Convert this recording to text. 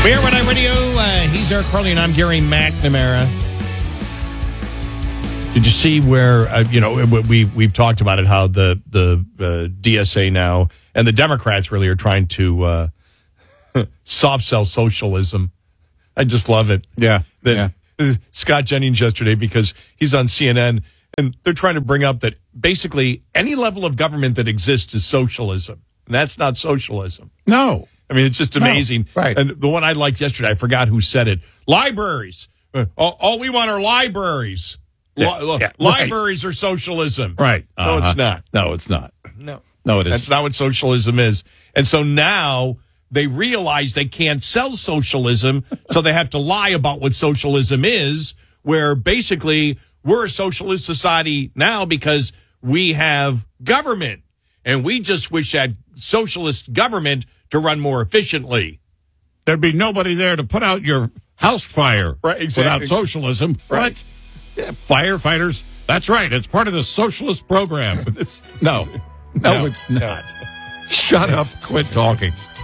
We are Red Eye Radio. He's Eric Carly, and I'm Gary McNamara. Did you see where, we've talked about it, how the DSA now and the Democrats really are trying to soft sell socialism. I just love it. Yeah. Scott Jennings yesterday, because he's on CNN, and they're trying to bring up that basically any level of government that exists is socialism. And that's not socialism. No. I mean, it's just amazing. No, right. And the one I liked yesterday, I forgot who said it. Libraries. All we want are libraries. Libraries are socialism. Right. No, it's not. No, it's not. No, it is. That's not what socialism is. And so now they realize they can't sell socialism, so they have to lie about what socialism is, where basically we're a socialist society now because we have government. And we just wish that socialist government to run more efficiently. There'd be nobody there to put out your house fire without socialism. Right. What? Yeah, firefighters. That's right. It's part of the socialist program. No, it's not. Shut up. Quit talking.